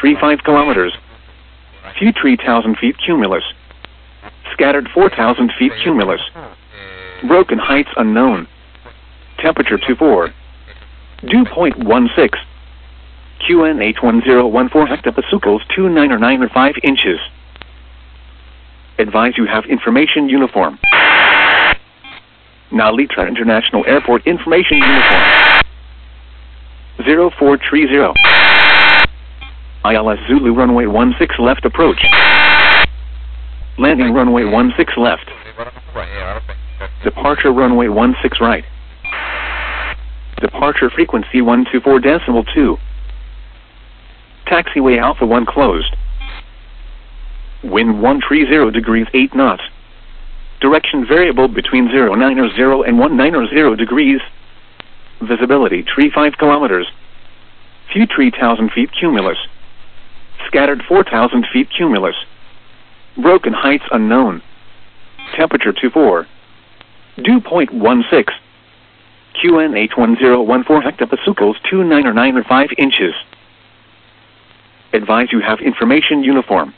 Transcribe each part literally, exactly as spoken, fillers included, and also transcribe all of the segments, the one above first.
tree five kilometers. Few tree thousand feet cumulus. Scattered four thousand feet cumulus. Broken heights unknown. Temperature two four. Dew point one six. Q N H one zero one four hectopascals two nine or nine or five inches. Advise you have information uniform. Nalitra International Airport information uniform. zero four three zero. I L S Zulu runway one six left approach. Landing runway one six left. Departure runway one six right. Departure frequency one two four decimal two. Taxiway Alpha one closed. Wind one three zero degrees eight knots. Direction variable between zero nine or zero and one nine or zero degrees. Visibility tree five kilometers. Few tree thousand feet cumulus. Scattered four thousand feet cumulus. Broken heights unknown. Temperature two four. Dew point one six. Q N H one zero one four hectopascals two nine or nine or five inches. Advise you have information uniform.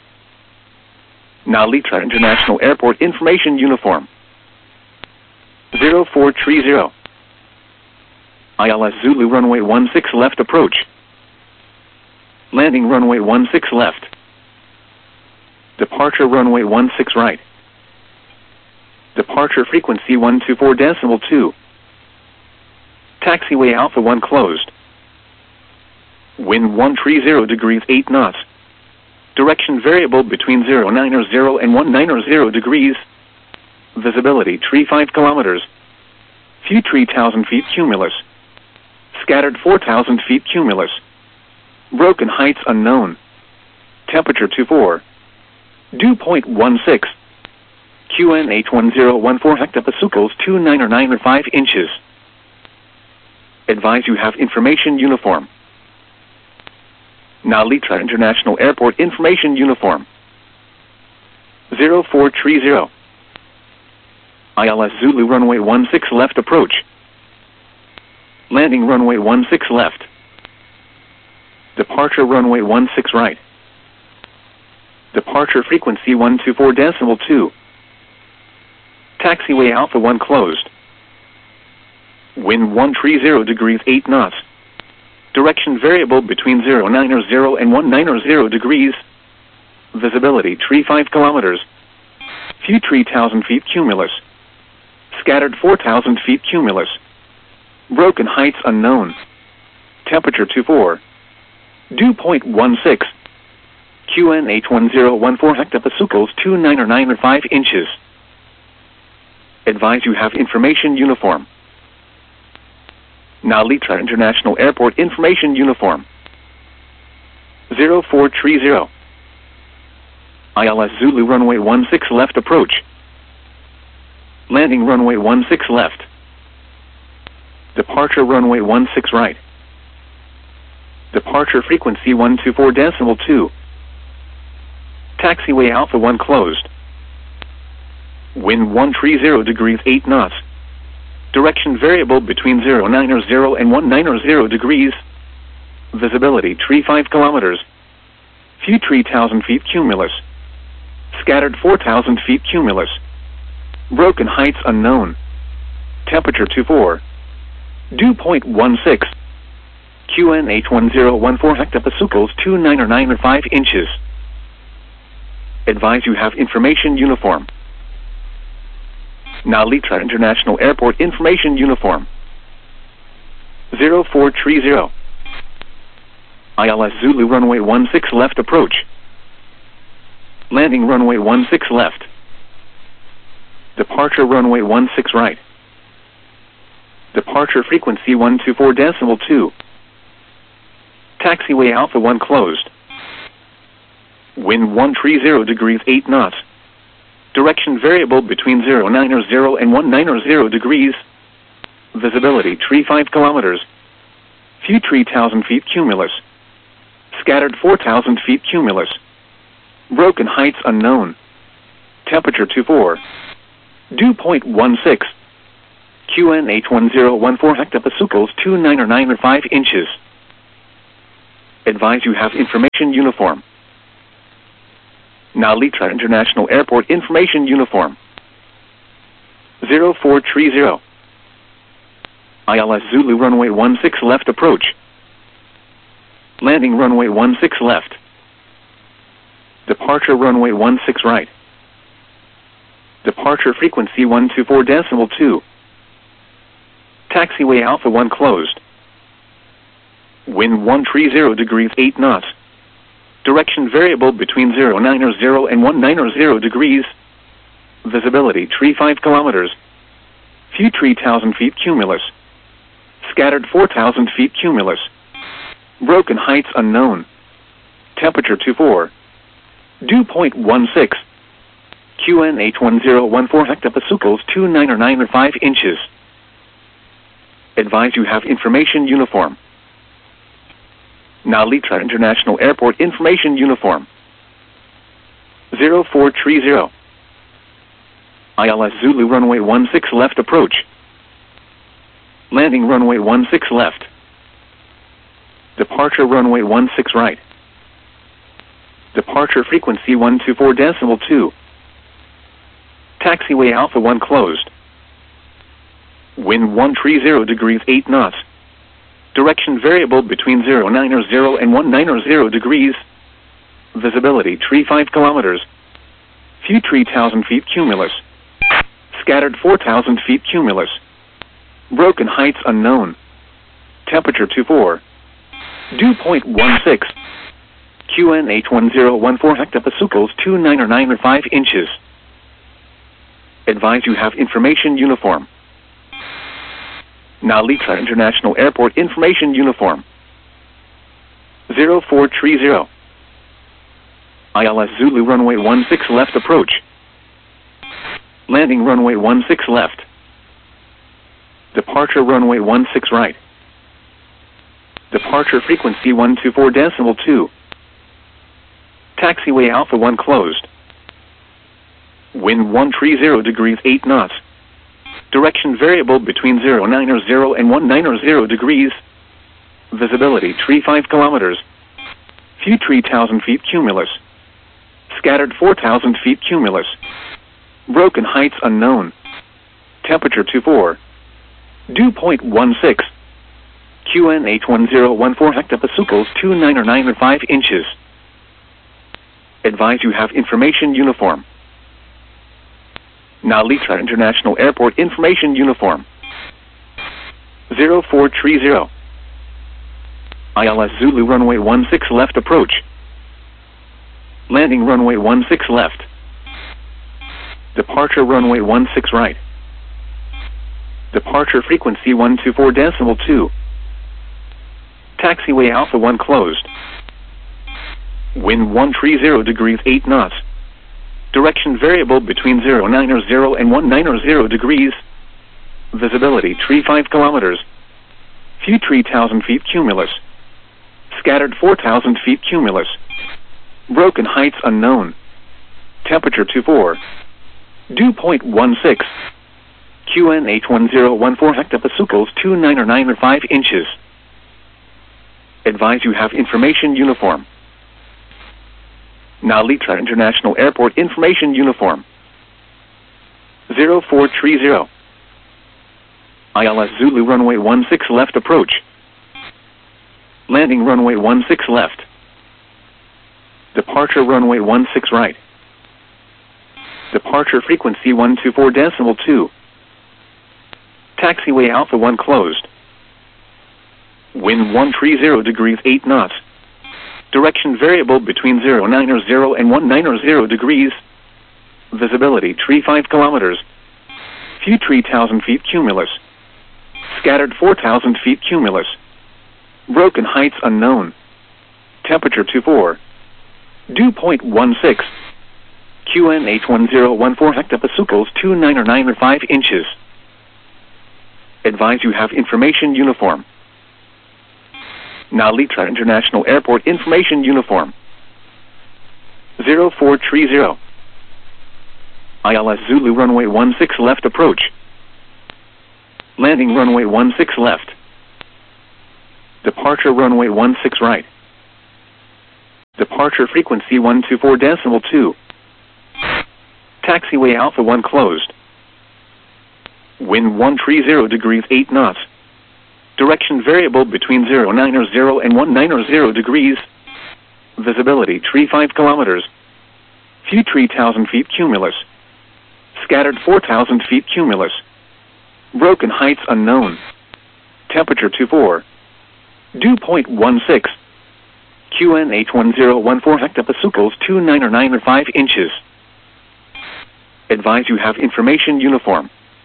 Nalitra International Airport information uniform. zero four three zero. I L S Zulu runway one six left approach. Landing runway one six left. Departure runway one six right. Departure frequency one two four decimal two. Taxiway Alpha one closed. Wind one three zero degrees eight knots. Direction variable between zero nine or zero and one nine or zero degrees. Visibility tree five kilometers. Few tree thousand feet cumulus. Scattered four thousand feet cumulus. Broken heights unknown. Temperature two four. Dew point one six. Q N H one zero one four hectopascals two nine or nine or five inches. Advise you have information uniform. Nalitra International Airport information uniform. zero four three zero. I L S Zulu runway one six left approach. Landing runway one six left. Departure runway one six right. Departure frequency one two four decimal two. Taxiway Alpha one closed. Wind one three zero degrees eight knots. Direction variable between zero nine or zero and one nine or zero degrees. Visibility tree five kilometers. Few tree thousand feet cumulus. Scattered four thousand feet cumulus. Broken heights unknown. Temperature two four. Dew point one six. Q N H one zero one four hectopascals two nine or nine or five inches. Advise you have information uniform. Nalitra International Airport information uniform. zero four three zero. I L S Zulu runway one six left approach. Landing runway one six left. Departure runway one six right. Departure frequency one two four decimal two. Taxiway Alpha one closed. Wind one three zero degrees eight knots. Direction variable between zero nine or zero and one nine or zero degrees. Visibility tree five kilometers. Few tree thousand feet cumulus. Scattered four thousand feet cumulus. Broken heights unknown. Temperature two four. Dew point one six. Q N H one zero one four hectopascals two nine or nine or five inches. Advise you have information uniform. Nalitra International Airport information uniform. zero four three zero. I L S Zulu runway one six left approach. Landing runway one six left. Departure runway one six right. Departure frequency one two four decimal two. Taxiway Alpha one closed. Wind one three zero degrees eight knots. Direction variable between zero nine or zero and one nine or zero degrees. Visibility tree five kilometers. Few tree thousand feet cumulus. Scattered four thousand feet cumulus. Broken heights unknown. Temperature two four. Dew point one six. Q N H one zero one four hectopascals two nine or nine or five inches. Advise you have information uniform. Narita International Airport information uniform. zero four three zero. I L S Zulu runway one six left approach. Landing runway one six left. Departure runway one six right. Departure frequency one two four decimal two. Taxiway Alpha one closed. Wind one three zero degrees eight knots. Direction variable between zero nine zero and one nine zero degrees. Visibility three five kilometers. View three thousand feet cumulus. Scattered four thousand feet cumulus. Broken heights unknown. Temperature two four. Dew point one six. Q N H one zero one four hectopascals two nine nine five inches. Advise you have information uniform. Narita International Airport information uniform. zero four three zero. I L S Zulu runway one six left approach. Landing runway one six left. Departure runway one six right. Departure frequency one two four decimal two. Taxiway Alpha one closed. Wind one three zero degrees eight knots. Direction variable between zero nine zero and one nine zero degrees. Visibility three five kilometers. View three thousand feet cumulus. Scattered four thousand feet cumulus. Broken heights unknown. Temperature two four. Dew point one six. Q N H one zero one four hectopascals two nine nine five inches. Advise you have information uniform. Narita International Airport information uniform. zero four three zero. I L S Zulu runway one six left approach. Landing runway one six left. Departure runway one six right. Departure frequency one two four decimal two. Taxiway Alpha one closed. Wind one three zero degrees eight knots. Direction variable between zero nine zero and one nine zero degrees. Visibility three five kilometers. View three thousand feet cumulus. Scattered four thousand feet cumulus. Broken heights unknown. Temperature two four. Dew point one six. Q N H one zero one four hectopascals two nine nine five inches. Advise you have information uniform. Narita International Airport information uniform. zero four three zero. I L S Zulu runway one six left approach. Landing runway one six left. Departure runway one six right. Departure frequency one two four decimal two. Taxiway Alpha one closed. Wind one three zero degrees eight knots. Direction variable between zero nine zero and one nine zero degrees. Visibility three five kilometers. View three thousand feet cumulus. Scattered four thousand feet cumulus. Broken heights unknown. Temperature two four. Dew point one six. Q N H one zero one four hectopascals two nine nine five inches. Advise you have information uniform. Narita International Airport information uniform. zero four three zero. I L S Zulu runway one six left approach. Landing runway one six left. Departure runway one six right. Departure frequency one two four decimal two. Taxiway Alpha one closed. Wind one three zero degrees eight knots. Direction variable between zero nine zero and one nine zero degrees. Visibility three five kilometers. View three thousand feet cumulus. Scattered four thousand feet cumulus. Broken heights unknown. Temperature two four. Dew point one six. Q N H one zero one four hectopascals two nine nine five inches. Advise you have information uniform. Narita International Airport information uniform. zero four three zero. I L S Zulu runway one six left approach. Landing runway one six left. Departure runway one six right. Departure frequency one two four decimal two. Taxiway Alpha one closed. Wind one three zero degrees eight knots. Direction variable between zero nine zero and one nine zero degrees. Visibility three five kilometers. View three thousand feet cumulus. Scattered four thousand feet cumulus. Broken heights unknown. Temperature two four. Dew point one six. Q N H one zero one four hectopascals two nine nine five inches. Advise you have information uniform.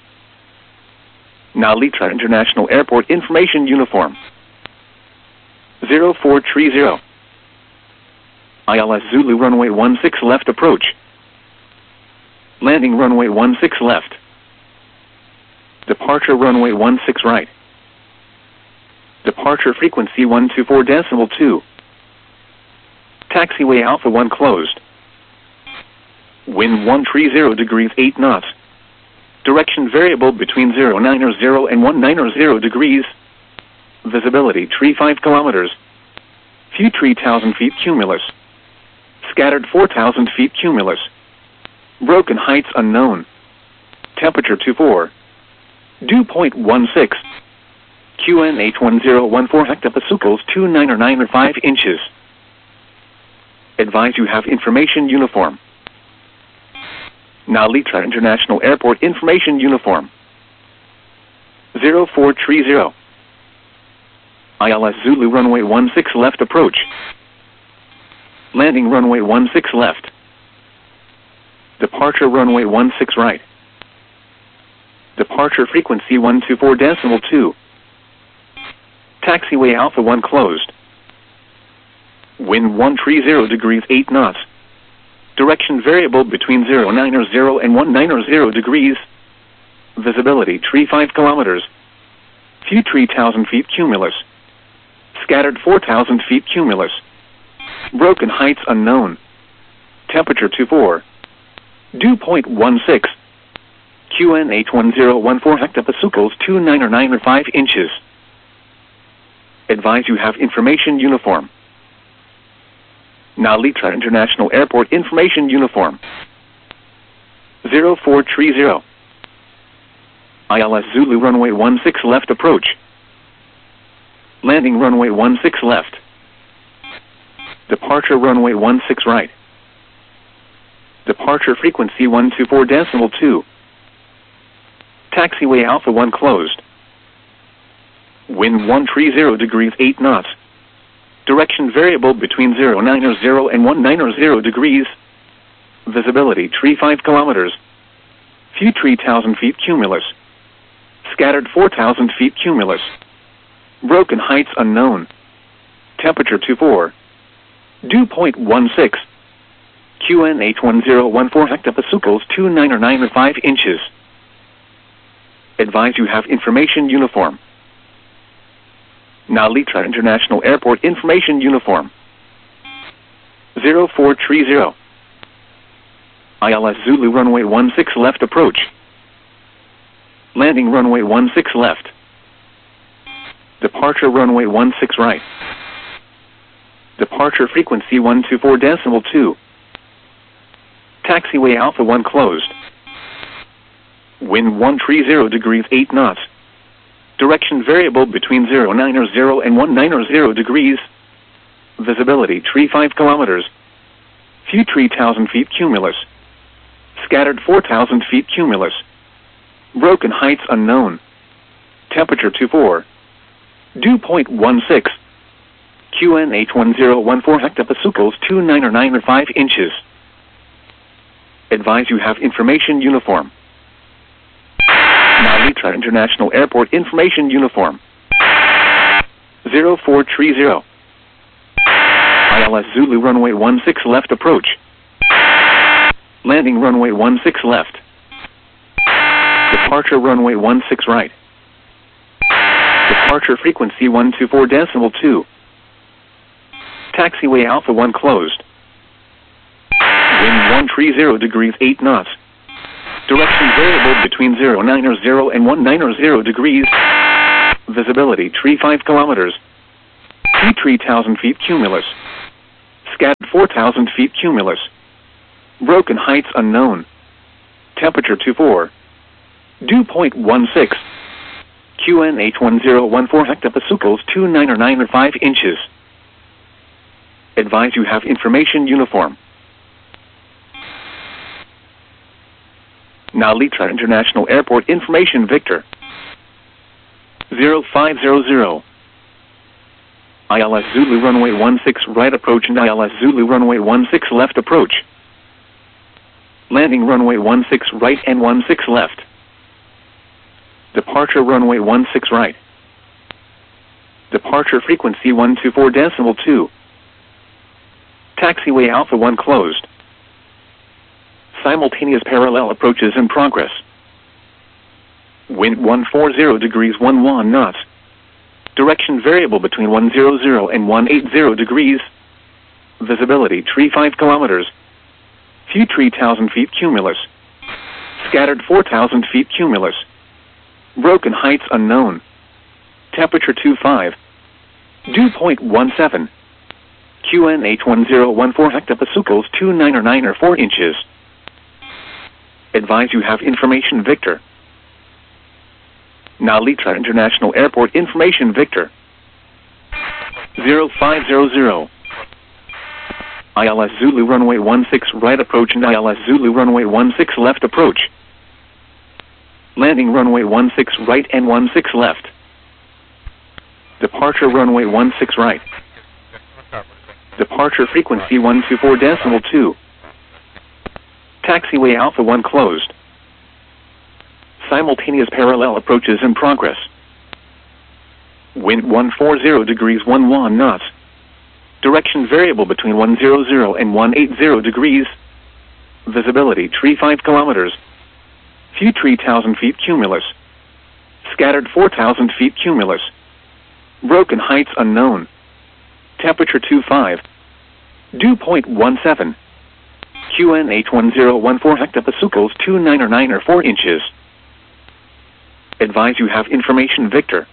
Nalitra International Airport information uniform. zero four three zero. I L S Zulu runway one six left approach. Landing runway one six left. Departure runway one six right. Departure frequency one two four decimal two. Taxiway Alpha one closed. Wind one three zero degrees eight knots. Direction variable between zero nine zero and one nine zero degrees. Visibility three five kilometers. View three thousand feet cumulus. Scattered four thousand feet cumulus. Broken heights unknown. Temperature two four. Dew point one six. Q N H one zero one four hectopascals two nine nine five inches. Advise you have information uniform. Nalitra International Airport information uniform. zero four three zero. I L S Zulu runway one six left approach. Landing runway one six left. Departure runway one six right. Departure frequency one two four decimal two. Taxiway Alpha one closed. Wind one three zero degrees eight knots. Direction variable between zero nine zero and one nine zero degrees. Visibility three five kilometers. View three thousand feet cumulus. Scattered four thousand feet cumulus. Broken heights unknown. Temperature two four. Dew point one six. Q N H one zero one four hectopascals two nine nine five inches. Advise you have information uniform. Nalitra International Airport information uniform. zero four three zero. I L S Zulu runway one six left approach. Landing runway one six left. Departure runway one six right. Departure frequency one two four decimal two. Taxiway Alpha one closed. Wind one three zero degrees eight knots. Direction variable between zero nine zero and one nine zero degrees. Visibility three five kilometers. View three thousand feet cumulus. Scattered four thousand feet cumulus. Broken heights unknown. Temperature two four. Dew point one six. Q N H one zero one four hectopascals two nine nine five inches. Advise you have information uniform. Nalitra International Airport information uniform. zero four three zero. I L S Zulu runway one six left approach. Landing runway one six left. Departure runway one six right. Departure frequency one two four decimal two. Taxiway Alpha one closed. Wind one three zero degrees eight knots. Direction variable between zero nine zero and one nine zero degrees. Visibility three five kilometers. View three thousand feet cumulus. Scattered four thousand feet cumulus. Broken heights unknown. Temperature two four. Dew point one six. Q N H one zero one four hectopascals two nine nine five inches. Advise you have information uniform. Nalitra International Airport information uniform. zero four three zero. I L S Zulu runway one six left approach. Landing runway one six left. Departure runway one six right. Departure frequency one two four decimal two. Taxiway Alpha one closed. Wind one three zero degrees eight knots. Direction variable between zero nine zero and one nine zero degrees. Visibility three five kilometers. View three thousand feet cumulus. Scattered four thousand feet cumulus. Broken heights unknown. Temperature two four. Dew point one six. Q N H one zero one four hectopascals two nine or nine or five inches. Advise you have information uniform. Now Litra International Airport information Victor. zero five zero zero. I L S Zulu runway one six right approach and I L S Zulu runway one six left approach. Landing runway one six right and one six left. Departure runway one six right. Departure frequency one two four decimal two. Taxiway Alpha one closed. Simultaneous parallel approaches in progress. Wind one forty degrees eleven knots. Direction variable between one hundred and one eighty degrees. Visibility tree five kilometers. Few three thousand feet cumulus. Scattered four thousand feet cumulus. Broken heights unknown. Temperature two five. Dew point one seven. Q N H one zero one four hectopascals two nine or nine or four inches. Advise you have information Victor. Now Litra International Airport information Victor. zero five zero zero. I L S Zulu runway one six right approach and I L S Zulu runway one six left approach. Landing runway one six right and one six left. Departure runway one six right. Departure frequency one two four decimal two. Taxiway Alpha one closed. Simultaneous parallel approaches in progress. Wind one forty degrees eleven knots. Direction variable between one hundred and one eighty degrees. Visibility tree five kilometers. Few three thousand feet cumulus. Scattered four thousand feet cumulus. Broken heights unknown. Temperature two five. Dew point one seven. Q N H one zero one four hectopascals two nine or nine or four inches. Advise you have information Victor.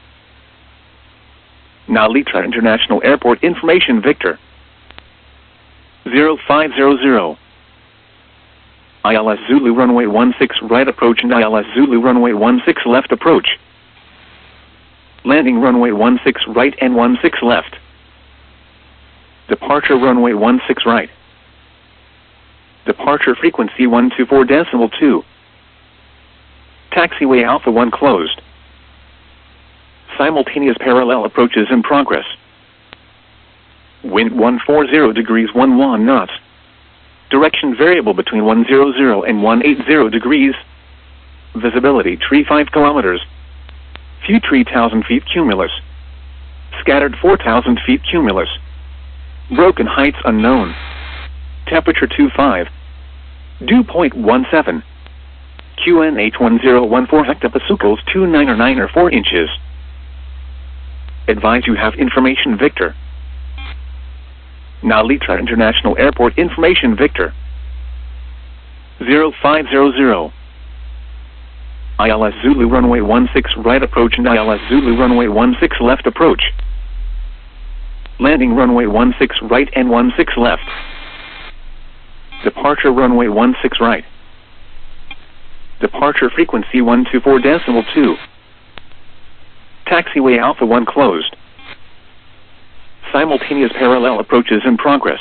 Now Litra International Airport information Victor. zero five zero zero. I L S Zulu runway one six right approach and I L S Zulu runway one six left approach. Landing runway one six right and one six left. Departure runway one six right. Departure frequency one two four decimal two. Taxiway Alpha one closed. Simultaneous parallel approaches in progress. Wind one forty degrees eleven knots. Direction variable between one hundred and one eighty degrees. Visibility tree five kilometers. Few three thousand feet cumulus. Scattered four thousand feet cumulus. Broken heights unknown. Temperature two five. Dew point one seven. Q N H one zero one four hectopascals two nine or nine or four inches. Advise you have information Victor. Now Litra International Airport information Victor. zero five zero zero. I L S Zulu runway one six right approach and I L S Zulu runway one six left approach. Landing runway one six right and one six left. Departure runway one six right. Departure frequency one two four decimal two. Taxiway Alpha one closed. Simultaneous parallel approaches in progress.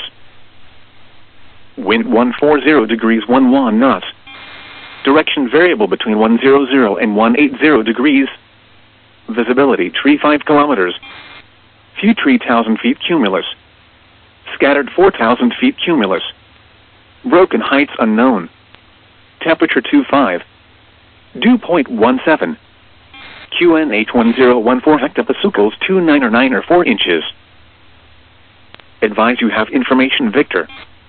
Wind one forty degrees eleven knots. Direction variable between one hundred and one eighty degrees. Visibility tree five kilometers. Few three thousand feet cumulus. Scattered four thousand feet cumulus. Broken heights unknown. Temperature two five. Dew point one seven. Q N H one zero one four hectopascals two nine or nine or four inches. Advise you have information Victor.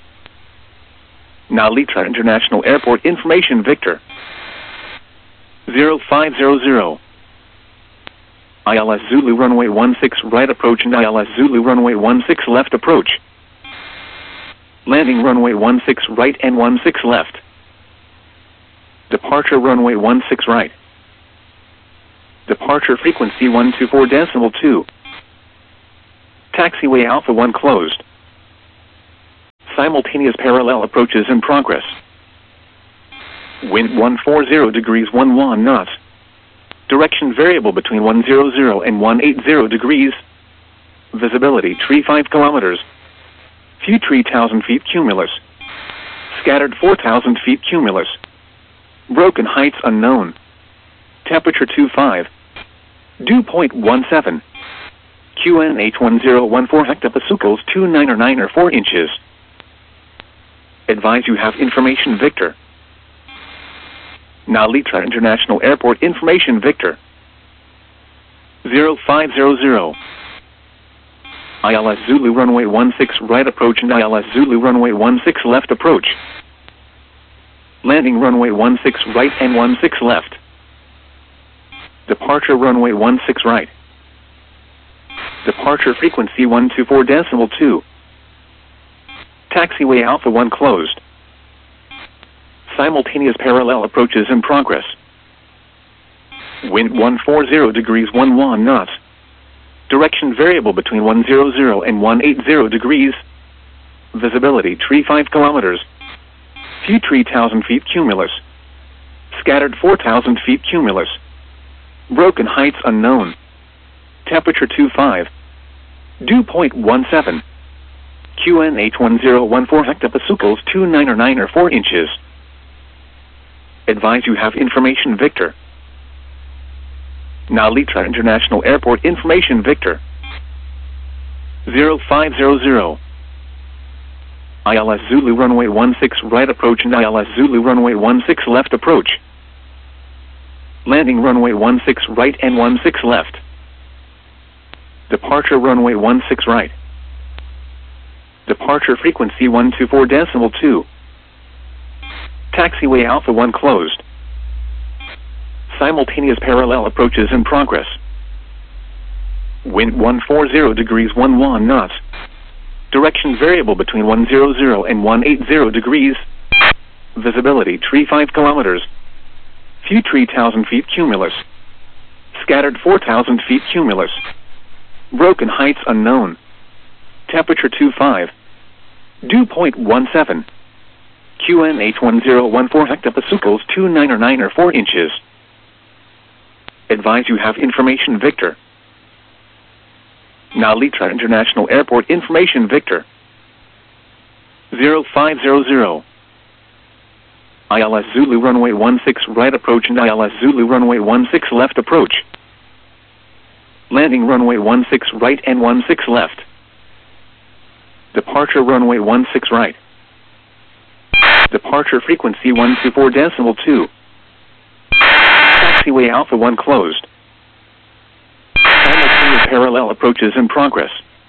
Now Litra International Airport information Victor. zero five zero zero. I L S Zulu runway one six right approach and I L S Zulu runway one six left approach. Landing runway one six right and one six left. Departure runway one six right. Departure frequency one two four decimal two. Taxiway Alpha one closed. Simultaneous parallel approaches in progress. Wind one forty degrees eleven knots. Direction variable between one hundred and one hundred eighty degrees. Visibility tree five kilometers. Few tree one thousand feet cumulus. Scattered four thousand feet cumulus. Broken heights unknown. Temperature twenty-five. Dew point one seven. Q N H one zero one four hectopascals two nine or nine or four inches. Advise you have information Victor. Nalitra International Airport information Victor. zero five zero zero. I L S Zulu runway one six right approach and I L S Zulu runway one six left approach. Landing runway one six right and one six left. Departure runway one six right. Departure frequency one two four decimal two. Taxiway Alpha one closed. Simultaneous parallel approaches in progress. Wind one forty degrees eleven knots. Direction variable between one hundred and one hundred eighty degrees. Visibility tree five kilometers. Few tree one thousand feet cumulus. Scattered four thousand feet cumulus. Broken heights unknown. Temperature twenty-five. Dew point one seven. Q N H one zero one four hectopascals two nine or nine or four inches. Advise you have information Victor. Nalitra International Airport information Victor. zero five zero zero. I L S Zulu runway one six right approach and I L S Zulu runway one six left approach. Landing runway one six right and one six left. Departure runway one six right. Departure frequency one two four decimal two. Taxiway Alpha one closed. Simultaneous parallel approaches in progress. Wind one forty degrees eleven knots. Direction variable between one hundred and one hundred eighty degrees. Visibility tree five kilometers. Few tree one thousand feet cumulus. Scattered four thousand feet cumulus. Broken heights unknown. Temperature twenty-five. Dew point one seven. Q N H one zero one four hectopascals two nine or nine or four inches. Advise you have information Victor. Nalitra International Airport information Victor. zero five zero zero. I L S Zulu runway one six right approach and I L S Zulu runway one six left approach. Landing runway one six right and one six left. Departure runway one six right. Departure frequency one two four decimal two. Taxiway Alpha one closed. Simultaneous parallel approaches in progress.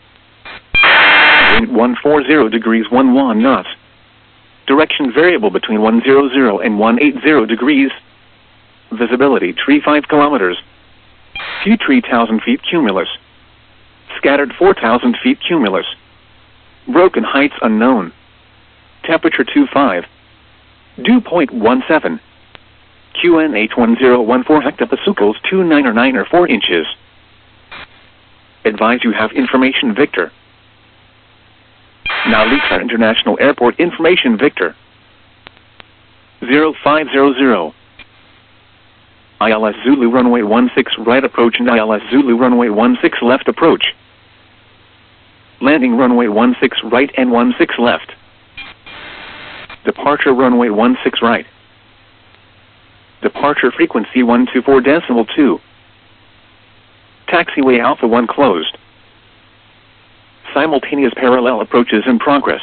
Wind one forty degrees eleven knots. Direction variable between one hundred and one hundred eighty degrees. Visibility tree five kilometers. Few tree one thousand feet cumulus. Scattered four thousand feet cumulus. Broken heights unknown. Temperature twenty-five. Dew point one seven. Q N H one zero one four hectopascals two nine or nine or four inches. Advise you have information Victor. Nalitra International Airport information Victor. zero five zero zero. I L S Zulu runway one six right approach and I L S Zulu runway one six left approach. Landing runway one six right and one six left. Departure runway one six right. Departure frequency one two four decimal two. Taxiway Alpha one closed. Simultaneous parallel approaches in progress.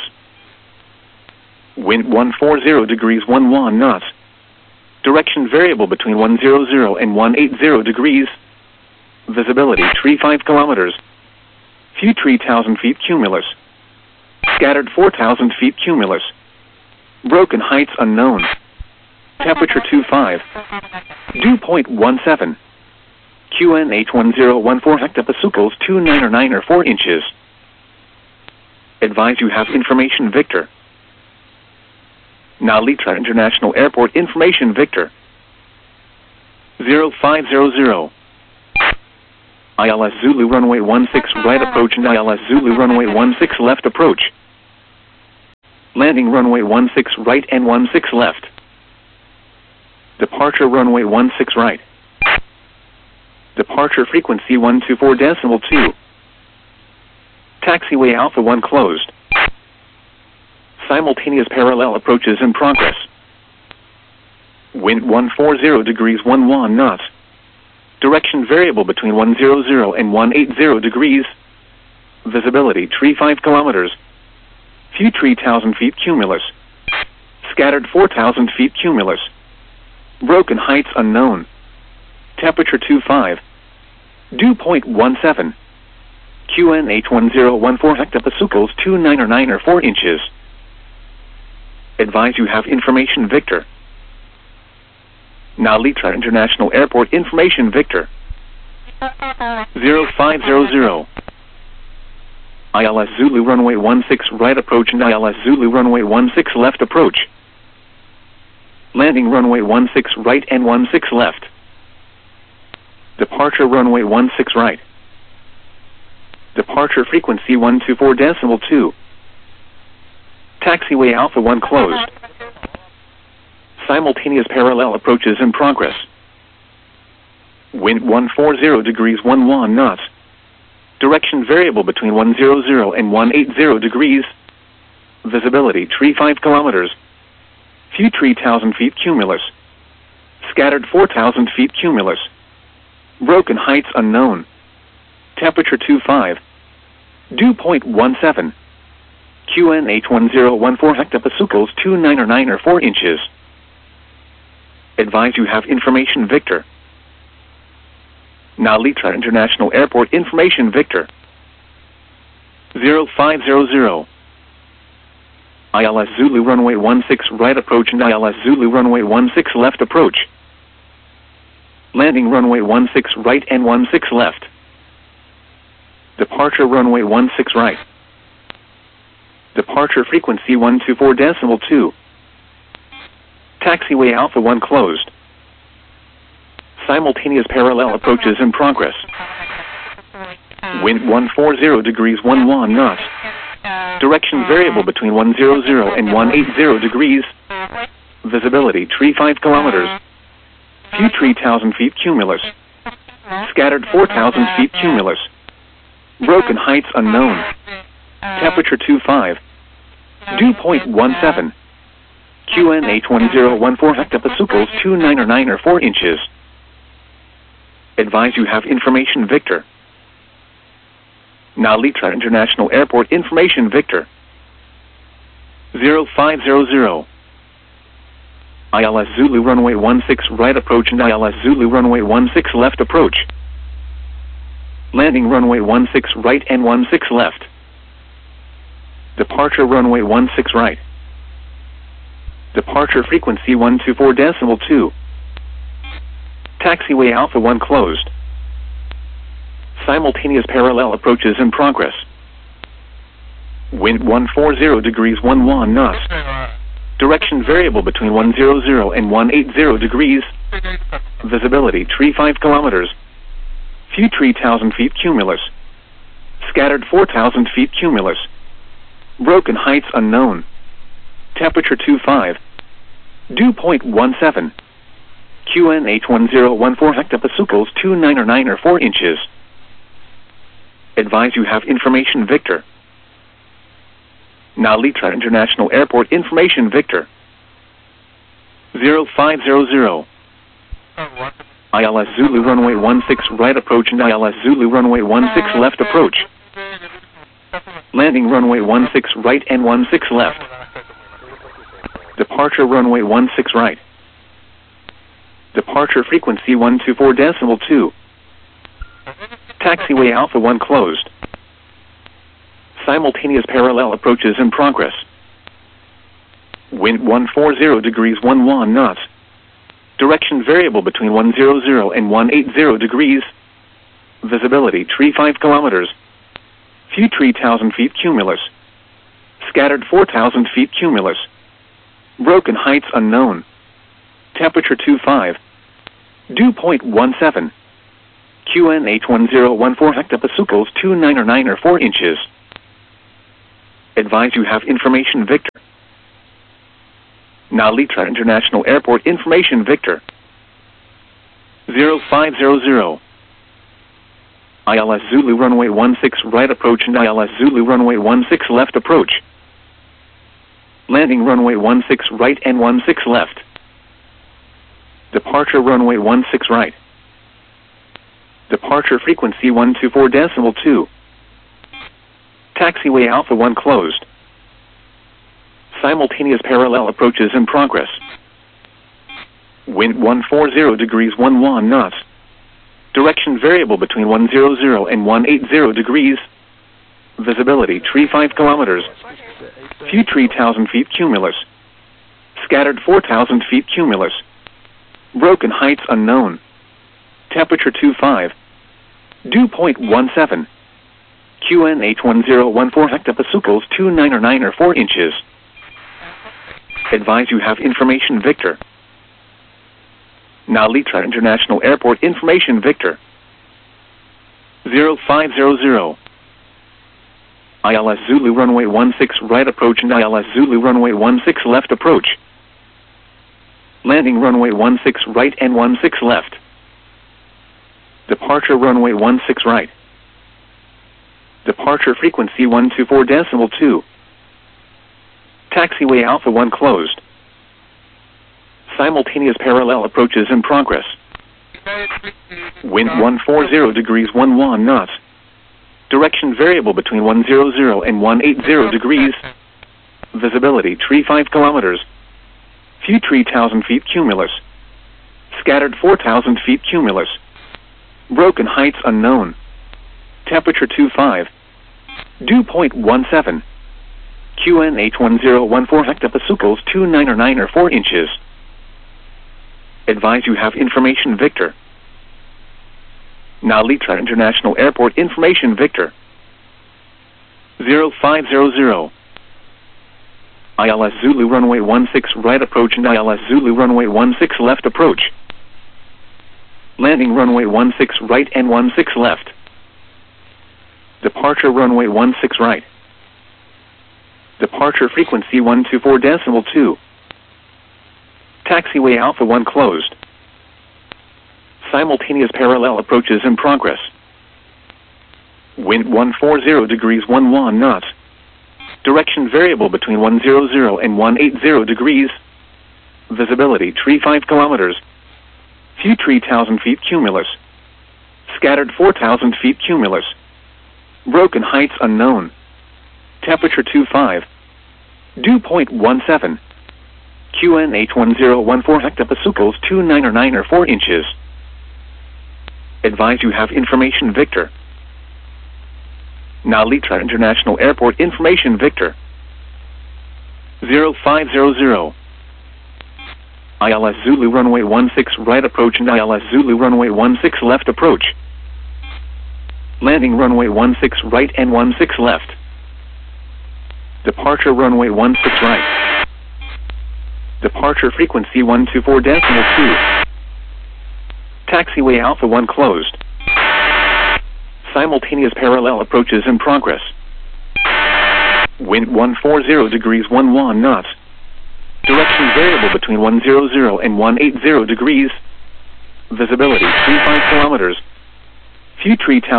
Wind one forty degrees eleven knots. Direction variable between one hundred and one hundred eighty degrees. Visibility tree five kilometers. Few tree one thousand feet cumulus. Scattered four thousand feet cumulus. Broken heights unknown. Temperature twenty-five. Dew point one seven. Q N H one zero one four hectopascals two nine or nine or four inches. Advise you have information Victor. Nalitra International Airport information Victor. zero five zero zero. I L S Zulu runway one six right approach and I L S Zulu runway one six left approach. Landing runway one six right and one six left. Departure runway one six right. Departure frequency one two four decimal two. Taxiway Alpha one closed. Simultaneous parallel approaches in progress. Wind one forty degrees eleven knots. Direction variable between one hundred and one eighty degrees. Visibility tree five kilometers. Few three thousand feet cumulus. Scattered four thousand feet cumulus. Broken heights unknown. Temperature two five. Dew point one seven. Q N H one zero one four hectopascals two nine or nine or four inches. Advise you have information Victor. Now Litra International Airport information Victor. zero five zero zero. I L S Zulu runway one six right approach and I L S Zulu runway one six left approach. Landing runway one six right and one six left. Departure runway one six right. Departure frequency one two four decimal two. Taxiway Alpha one closed. Simultaneous parallel approaches in progress. Wind one forty degrees eleven knots. Direction variable between one hundred and one eighty degrees. Visibility tree five kilometers. Few three thousand feet cumulus. Scattered four thousand feet cumulus. Broken heights unknown. Temperature two five. Dew point one seven. Q N H one zero one four hectopascals two nine or nine or four inches. Advise you have information Victor. Now Litra International Airport information Victor. zero five zero zero. I L S Zulu runway one six right approach and I L S Zulu runway one six left approach. Landing runway one six right and one six left. Departure runway one six right. Departure frequency one two four decimal two. Taxiway Alpha one closed. Simultaneous parallel approaches in progress. Wind one forty degrees eleven knots. Direction variable between one hundred and one eighty degrees. Visibility tree five kilometers. Few three thousand feet cumulus. Scattered four thousand feet cumulus. Broken heights unknown. Temperature two five. Dew point one seven. Q N H one zero one four hectopascals two nine or nine or four inches. Advise you have information Victor. Now Litra International Airport information Victor. zero five zero zero. I L S Zulu runway one six right approach and I L S Zulu runway one six left approach. Landing runway one six right and one six left. Departure runway one six right. Departure frequency one two four decimal two. Taxiway Alpha one closed. Simultaneous parallel approaches in progress. Wind one forty degrees eleven knots. Direction variable between one hundred and one eighty degrees. Visibility tree five kilometers. Few three thousand feet cumulus. Scattered four thousand feet cumulus. Broken heights unknown. Temperature two five. Dew point one seven. Q N H one zero one four hectopascals two nine or nine or four inches. Advise you have information Victor. Now Litra International Airport information Victor. zero five zero zero. I L S Zulu runway one six right approach and I L S Zulu runway one six left approach. Landing runway one six right and one six left. Departure runway one six right. Departure frequency one two four decimal two. Taxiway Alpha one closed. Simultaneous parallel approaches in progress. Wind one forty degrees eleven knots. Direction variable between one hundred and one eighty degrees. Visibility tree five kilometers. Few three thousand feet cumulus. Scattered four thousand feet cumulus. Broken heights unknown. Temperature two five. Dew point one seven. Q N H one zero one four hectopascals two nine or nine or four inches. Advise you have information Victor. Nalitra International Airport information Victor. zero five zero zero. I L S Zulu runway one six right approach and I L S Zulu runway one six left approach. Landing runway one six right and one six left. Departure runway one six right. Departure frequency one two four decimal two. Taxiway Alpha one closed. Simultaneous parallel approaches in progress. Wind one forty degrees eleven knots. Direction variable between one hundred and one eighty degrees. Visibility tree five kilometers. View three thousand feet cumulus. Scattered four thousand feet cumulus. Broken heights unknown. Temperature two five. Dew point one seven. Q N H one zero one four hectopascals two nine or nine or four inches. Advise you have information Victor. Nalitra International Airport information Victor. zero five zero zero. I L S Zulu runway one six right approach and I L S Zulu runway one six left approach. Landing runway one six right and one six left. Departure runway one six right. Departure frequency one two four decimal two. Taxiway Alpha one closed. Simultaneous parallel approaches in progress. Wind one forty degrees eleven knots. Direction variable between one hundred and one eighty degrees. Visibility tree five kilometers. View three thousand feet cumulus. Scattered four thousand feet cumulus. Broken heights unknown. Temperature two five. Dew point one seven. Q N H one zero one four hectopascals two nine or nine or four inches. Advise you have information Victor. Nalitra International Airport information Victor. zero five zero zero. I L S Zulu runway one six right approach and I L S Zulu runway one six left approach. Landing runway one six right and one six left. Departure runway one six right. Departure frequency one two four decimal two. Taxiway Alpha one closed. Simultaneous parallel approaches in progress. Wind one forty degrees eleven knots. Direction variable between one hundred and one eighty degrees. Visibility tree five kilometers. View three thousand feet cumulus. Scattered four thousand feet cumulus. Broken heights unknown. Temperature two five. Dew point one seven. Q N H one zero one four hectopascals two nine or nine or four inches. Advise you have information Victor. Nalitra International Airport information Victor. zero five zero zero. I L S Zulu runway one six right approach and I L S Zulu runway one six left approach. Landing runway one six right and one six left. Departure runway one six right. Departure frequency one two four decimal two. Taxiway Alpha one closed. Simultaneous parallel approaches in progress. Wind one forty degrees eleven knots. Direction variable between one hundred and one eighty degrees. Visibility three five kilometers. View three thousand feet cumulus. Scattered four thousand feet cumulus. Broken heights unknown. Temperature two five. Dew point one seven. Q N H one zero one four hectopascals two nine or nine or four inches. Advise you have information Victor. Nalitra International Airport information Victor. zero five zero zero. I L S Zulu runway one six right approach and I L S Zulu runway one six left approach. Landing runway one six right and one six left. Departure runway one six right. Departure frequency one two four decimal two. Taxiway Alpha one closed. Simultaneous parallel approaches in progress. Wind one forty degrees eleven knots. Direction variable between one hundred and one eighty degrees. Visibility three five kilometers. View three thousand feet cumulus. Scattered four thousand feet cumulus. Broken heights unknown.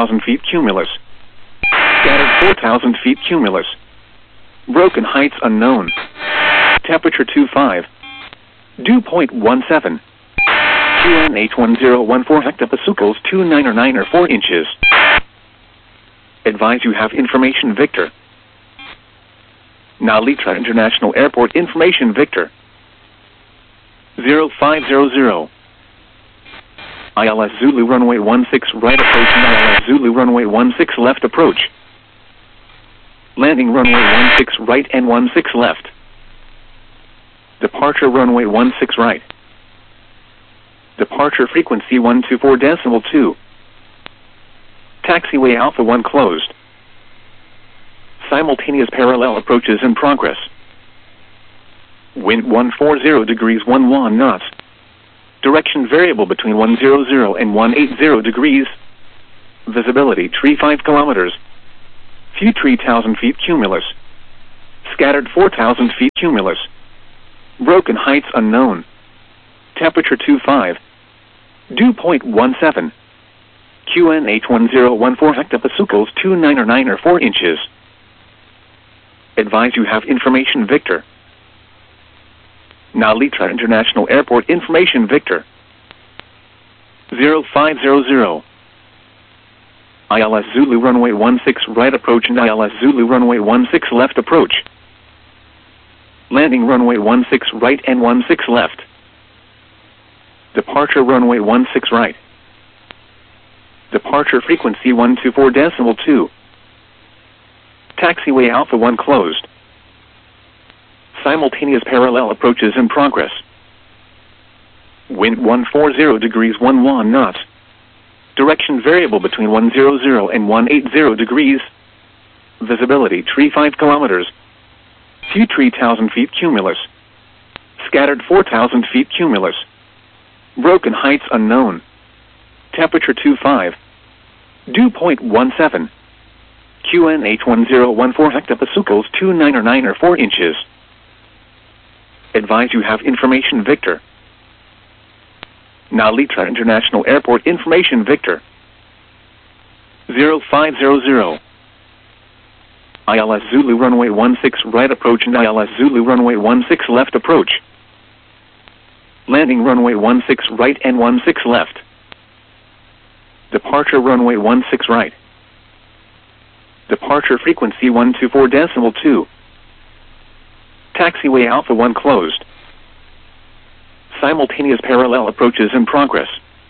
Temperature two five. Dew point one seven. Q N H one zero one four hectopascals two nine or nine or four inches. Advise you have information Victor. Nalitra International Airport information Victor. zero five zero zero. I L S Zulu runway one six right approach and I L S Zulu runway one six left approach. Landing runway one six right and one six left. Departure runway one six right. Departure frequency one two four decimal two. Taxiway Alpha one closed. Simultaneous parallel approaches in progress. Wind one forty degrees eleven knots. Direction variable between one hundred and one eighty degrees. Visibility three five kilometers. View three thousand feet cumulus. Scattered four thousand feet cumulus. Broken heights unknown. Temperature two five. Dew point one seven. Q N H one zero one four hectopascals two nine or nine or four inches. Advise you have information Victor. Nalitra International Airport information Victor. zero five zero zero. I L S Zulu runway one six right approach and I L S Zulu runway one six left approach. Landing runway one six right and one six left. Departure runway one six right. Departure frequency one two four decimal two. Taxiway Alpha one closed. Simultaneous parallel approaches in progress. Wind one forty degrees eleven knots. Direction variable between one hundred and one eighty degrees. Visibility tree five kilometers. Few tree one thousand feet cumulus. Scattered four thousand feet cumulus. Broken heights unknown. Temperature two five. Dew point one seven. Q N H one zero one four hectopascals two nine or nine or four inches. Advise you have information Victor. Nalitra International Airport information Victor. zero five zero zero. I L S Zulu runway one six right approach and I L S Zulu runway one six left approach. Landing runway one six right and one six left. Departure runway one six right. Departure frequency one two four decimal two. Taxiway Alpha one closed. Simultaneous parallel approaches in progress.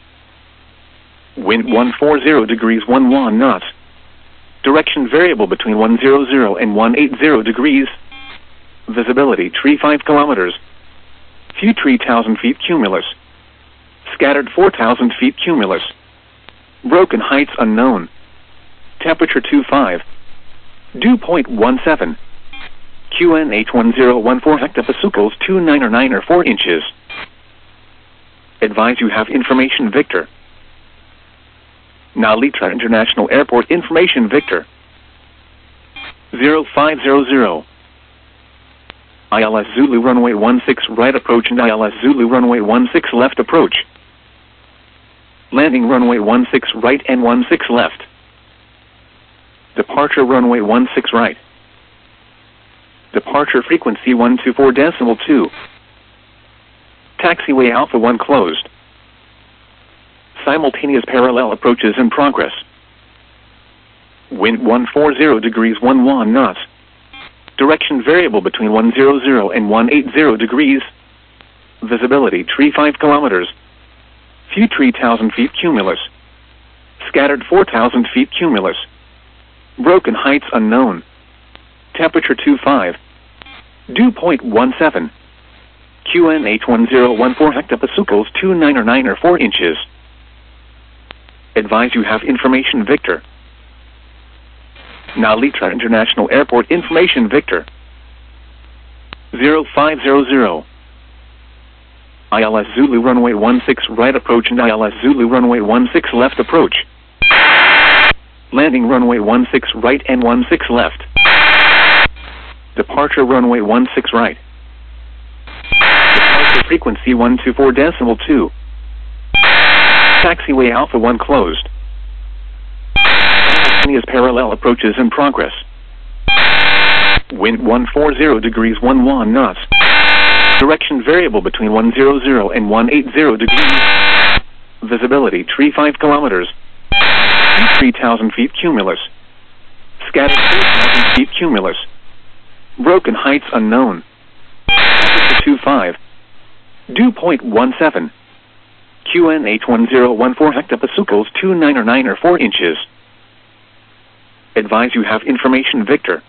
Wind one forty degrees eleven knots. Direction variable between one hundred and one eighty degrees. Visibility tree five kilometers. Few tree one thousand feet cumulus. Scattered four thousand feet cumulus. Broken heights unknown. Temperature two five. Dew point one seven. Q N H one zero one four hectopascals two nine or nine or four inches. Advise you have information Victor. Nalitra International Airport information Victor. zero five zero zero. I L S Zulu runway one six right approach and I L S Zulu runway one six left approach. Landing runway one six right and one six left. Departure runway one six right. Departure frequency one two four decimal two. Taxiway Alpha one closed. Simultaneous parallel approaches in progress. Wind one forty degrees eleven knots. Direction variable between one hundred and one eighty degrees. Visibility tree five kilometers. Few tree one thousand feet cumulus. Scattered four thousand feet cumulus. Broken heights unknown. Temperature two five. Dew point one seven. Q N H one zero one four hectopascals two nine or nine or four inches. Advise you have information Victor. Nalitra International Airport information Victor. zero five zero zero. I L S Zulu runway one six right approach and I L S Zulu runway one six left approach. Landing runway one six right and one six left. Departure runway one six right. Departure frequency one two four decimal two. Taxiway Alpha one closed. Simultaneous parallel approaches in progress. Wind one forty degrees eleven knots. Direction variable between one hundred and one eighty degrees. Visibility tree five kilometers. three thousand feet cumulus. Scattered four thousand feet cumulus. Broken heights unknown. Temperature two five. Dew point one seven. Q N H one zero one four hectopascals two nine or nine or four inches. Advise you have information Victor.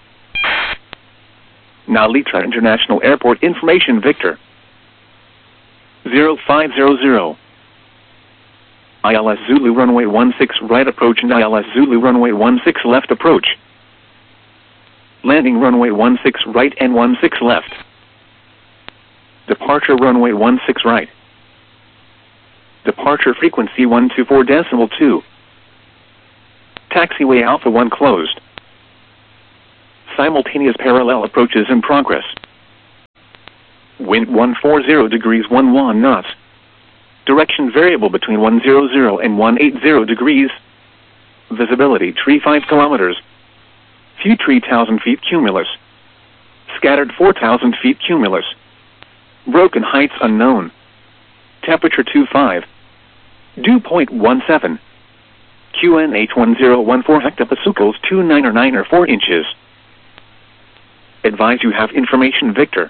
Nalitra International Airport information Victor. zero five zero zero. I L S Zulu runway one six right approach and I L S Zulu runway one six left approach. Landing runway one six right and one six left. Departure runway one six right. Departure frequency one two four decimal two. Taxiway Alpha one closed. Simultaneous parallel approaches in progress. Wind one forty degrees eleven knots. Direction variable between one hundred and one hundred eighty degrees. Visibility tree five kilometers. Few tree one thousand feet cumulus. Scattered four thousand feet cumulus. Broken heights unknown. Temperature twenty-five. Dew point one seven. Q N H one zero one four hectopascals two nine or nine or four inches. Advise you have information Victor.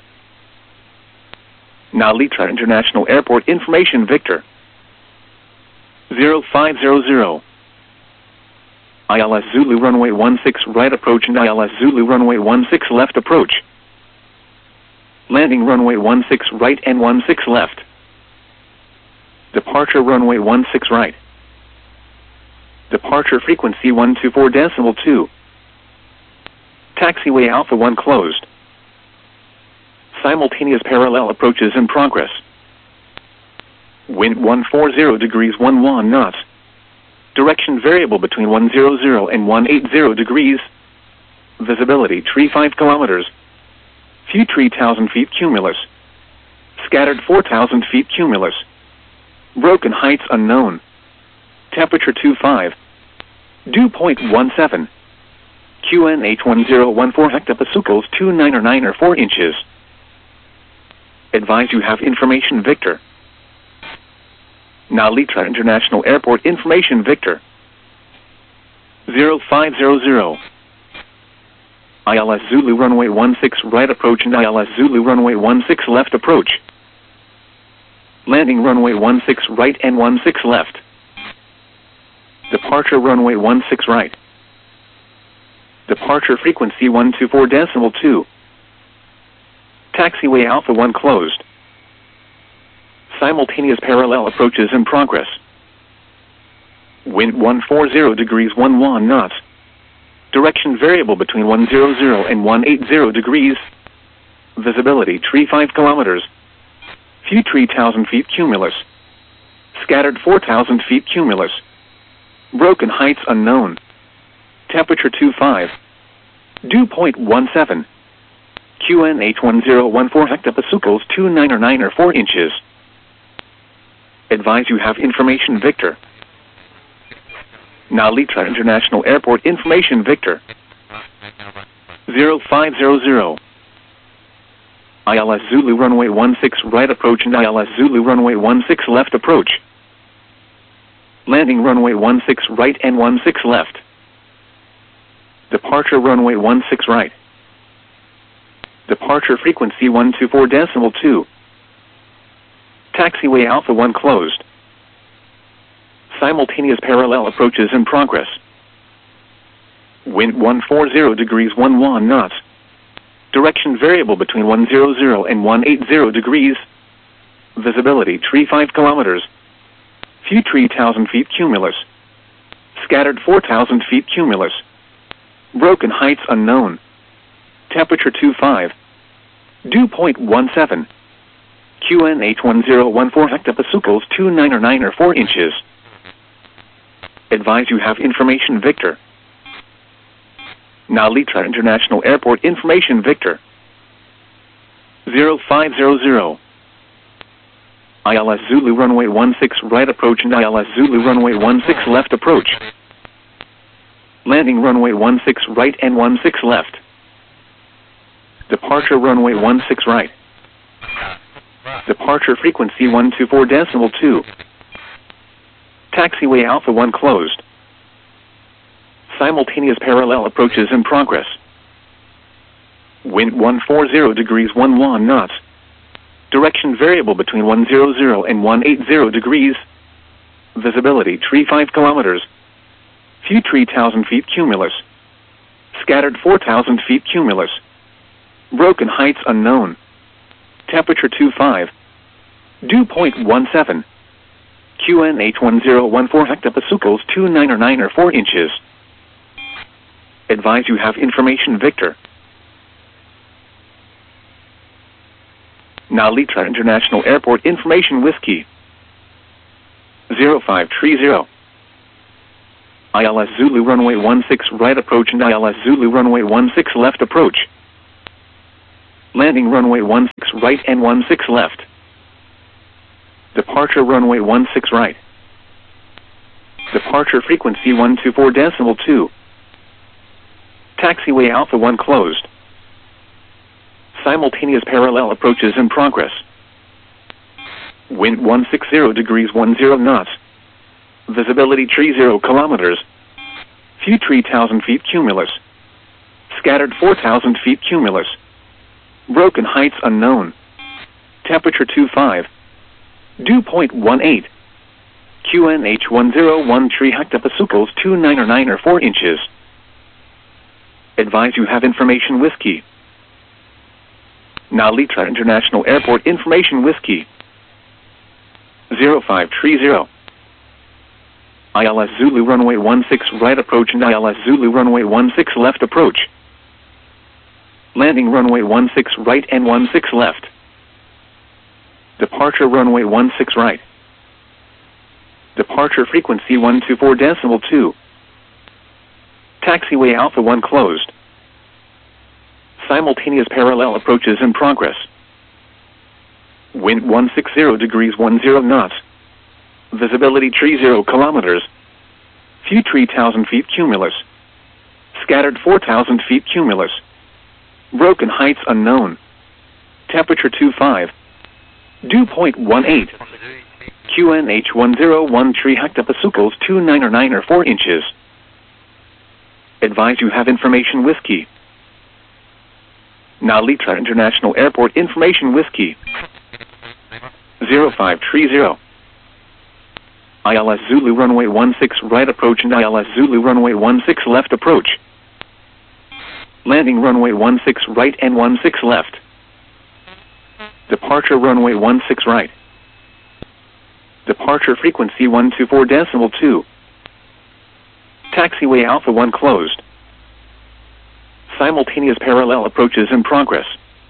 Nalitra International Airport information Victor. zero five zero zero. I L S Zulu runway one six right approach and I L S Zulu runway one six left approach. Landing runway one six right and one six left. Departure runway one six right. Departure frequency one two four decimal two. Taxiway Alpha one closed. Simultaneous parallel approaches in progress. Wind one forty degrees eleven knots. Direction variable between one hundred and one hundred eighty degrees. Visibility tree five kilometers. Few tree one thousand feet cumulus. Scattered four thousand feet cumulus. Broken heights unknown. Temperature twenty-five. Dew point one seven. Q N H one zero one four hectopascals two nine or nine or four inches. Advise you have information Victor. Nalitra International Airport information Victor. zero five zero zero. I L S Zulu runway one six right approach and I L S Zulu runway one six left approach. Landing runway one six right and one six left. Departure runway one six right. Departure frequency one two four decimal two. Taxiway Alpha one closed. Simultaneous parallel approaches in progress. Wind one forty degrees eleven knots. Direction variable between one hundred and one hundred eighty degrees. Visibility tree five kilometers. Few tree one thousand feet cumulus. Scattered four thousand feet cumulus. Broken heights unknown. Temperature twenty-five. Dew point one seven. Q N H one zero one four hectopascals two nine or nine or four inches. Advise you have information Victor. Nalitra International Airport information Victor. zero five zero zero. I L S Zulu runway one six right approach and I L S Zulu runway one six left approach. Landing runway one six right and one six left. Departure runway one six right. Departure frequency one two four decimal two. Taxiway Alpha one closed. Simultaneous parallel approaches in progress. Wind one forty degrees eleven knots. Direction variable between one hundred and one hundred eighty degrees. Visibility tree five kilometers. Few tree one thousand feet cumulus. Scattered four thousand feet cumulus. Broken heights unknown. Temperature twenty-five. Dew point one seven. Q N H one zero one four hectopascals two nine or nine or four inches. Advise you have information Victor. Nalitra International Airport information Victor. zero five zero zero. I L S Zulu runway one six right approach and I L S Zulu runway one six left approach. Landing runway one six right and one six left. Departure runway one six right. Departure frequency one two four decimal two. Taxiway Alpha one closed. Simultaneous parallel approaches in progress. Wind one forty degrees eleven knots. Direction variable between one hundred and one hundred eighty degrees. Visibility tree five kilometers. Few tree one thousand feet cumulus. Scattered four thousand feet cumulus. Broken heights unknown. Temperature twenty-five. Dew point one seven. Q N H one zero one four hectopascals two nine or nine or four inches. Advise you have information Victor. Nalitra International Airport information Whiskey. zero five three zero. I L S Zulu runway one six right approach and I L S Zulu runway one six left approach. Landing runway one six right and one six left. Departure runway one six right. Departure frequency one two four decimal two. Taxiway Alpha one closed. Simultaneous parallel approaches in progress. Wind one sixty degrees ten knots. Visibility tree zero kilometers. Few tree thousand feet cumulus. Scattered four thousand feet cumulus. Broken heights unknown. Temperature two five. Dew point one eight. Q N H one zero one tree hectopascals two nine or nine or four inches. Advise you have information whiskey. Nalitra International Airport information whiskey. zero five three zero. I L S Zulu runway one six right approach and I L S Zulu runway one six left approach. Landing runway one six right and one six left. Departure runway one six right. Departure frequency one two four decimal two. Taxiway Alpha one closed. Simultaneous parallel approaches in progress. Wind one sixty degrees ten knots. Visibility tree zero kilometers. Few tree thousand feet cumulus. Scattered four thousand feet cumulus. Broken heights unknown. Temperature two five. Dew point one eight. Q N H one zero one tree hectopascals two nine or nine or four inches. Advise you have information whiskey. Nalitra International Airport information whiskey. zero five three zero. I L S Zulu runway one six right approach and I L S Zulu runway one six left approach. Landing runway one six right and one six left. Departure runway one six right. Departure frequency one two four decimal two. Taxiway Alpha one closed. Simultaneous parallel approaches in progress.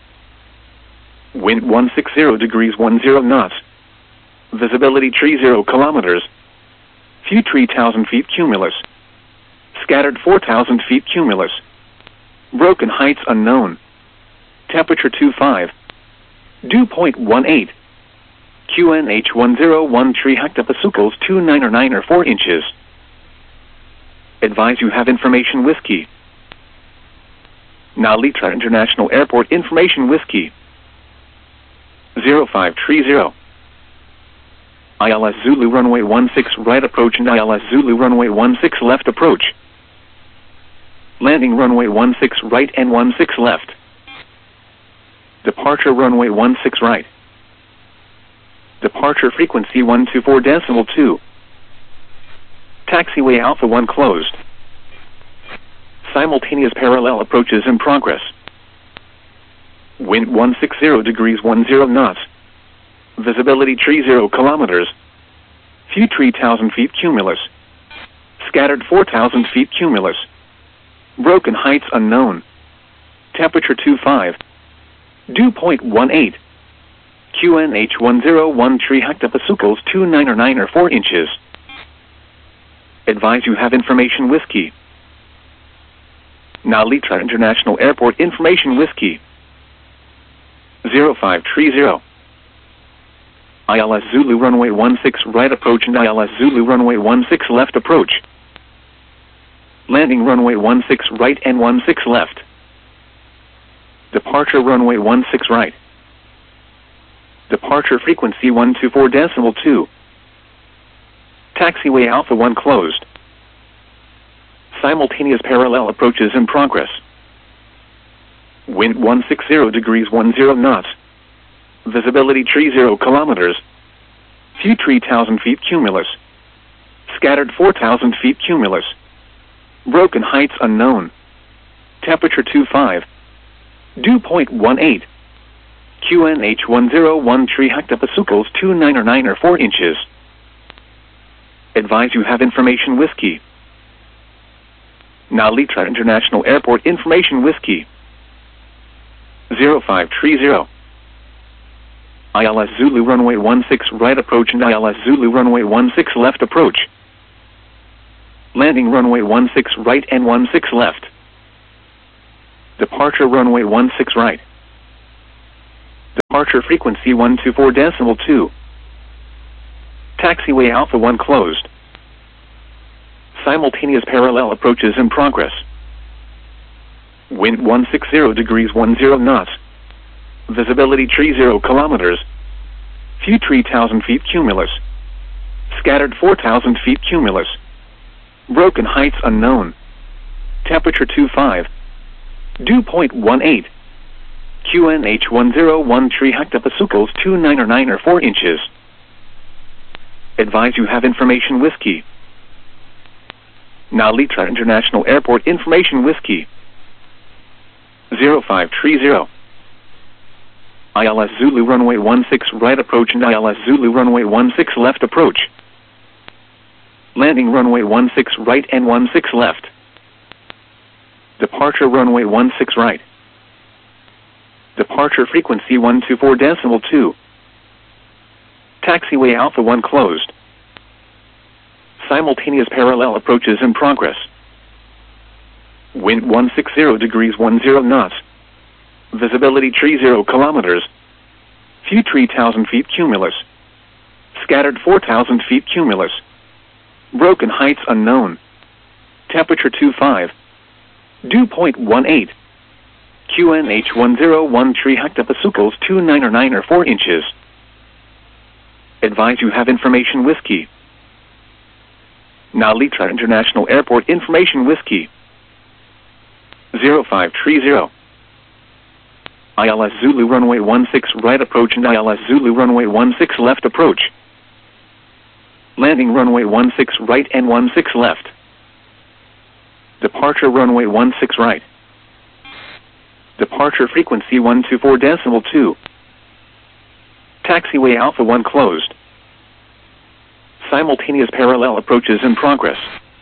Wind one sixty degrees ten knots. Visibility tree zero kilometers. Few tree thousand feet cumulus. Scattered four thousand feet cumulus. Broken heights unknown. Temperature two five. Dew point one eight. Q N H one zero one tree hectopascals two nine or nine or four inches. Advise you have information whiskey. Nalitra International Airport information whiskey. zero five three zero. I L S Zulu runway one six right approach and I L S Zulu runway one six left approach. Landing runway one six right and one six left. Departure runway one six right. Departure frequency one two four decimal two. Taxiway Alpha one closed. Simultaneous parallel approaches in progress. Wind one sixty degrees ten knots. Visibility tree zero kilometers. Few tree thousand feet cumulus. Scattered four thousand feet cumulus. Broken heights unknown. Temperature two five. Dew point one eight. Q N H one zero one tree hectopascals two nine or nine or four inches. Advise you have information whiskey. Nalitra International Airport information whiskey. zero five three zero. I L S Zulu runway one six right approach and I L S Zulu runway one six left approach. Landing runway one six right and one six left. Departure runway one six right. Departure frequency one two four decimal two. Taxiway Alpha one closed. Simultaneous parallel approaches in progress. Wind one sixty degrees ten knots. Visibility tree zero kilometers. Few tree thousand feet cumulus. Scattered four thousand feet cumulus. Broken heights unknown. Temperature two five. Dew point one eight. Q N H one zero one tree hectopascals two nine or nine or four inches. Advise you have information whiskey. Nalitra International Airport information whiskey. zero five three zero. I L S Zulu runway one six right approach and I L S Zulu runway one six left approach. Landing runway one six right and one six left. Departure runway one six right. Departure frequency one two four decimal two. Departure frequency one two four decimal two. Taxiway Alpha one closed. Simultaneous parallel approaches in progress. Wind one sixty degrees ten knots. Visibility tree zero kilometers. Few tree thousand feet cumulus. Scattered four thousand feet cumulus. Broken heights unknown. Temperature two five. Dew point one eight. Q N H one zero one tree hectopascals two nine or nine or four inches. Advise you have information whiskey. Nalitra International Airport information whiskey. zero five three zero. I L S Zulu runway one six right approach and I L S Zulu runway one six left approach. Landing runway one six right and one six left. Departure runway one six right. Departure frequency one two four decimal two. Taxiway Alpha one closed. Simultaneous parallel approaches in progress. Wind one sixty degrees ten knots. Visibility tree zero kilometers. Few three thousand feet cumulus. Scattered four thousand feet cumulus. Broken heights unknown. Temperature twenty-five. Dew point one eight. Q N H one zero one three hectopascals two nine or nine or four inches. Advise you have information whiskey. Nalitra International Airport information whiskey. zero five three zero. I L S Zulu runway one six right approach and I L S Zulu runway one six left approach. Landing runway one six right and one six left. Departure runway one six right. Departure frequency one two four decimal two. Taxiway Alpha one closed. Simultaneous parallel approaches in progress. Wind one sixty degrees ten knots. Visibility tree zero kilometers. Few three thousand feet cumulus. Scattered four thousand feet cumulus. Broken heights unknown. Temperature twenty-five. Dew point one eight. Q N H one zero one three hectopascals two nine or nine or four inches. Advise you have information whiskey. Nalitra International Airport information whiskey. zero five three zero. I L S Zulu runway one six right approach and I L S Zulu runway one six left approach. Landing runway one six right and one six left. Departure runway one six right. Departure frequency one two four decimal two. Taxiway Alpha one closed. Simultaneous parallel approaches in progress.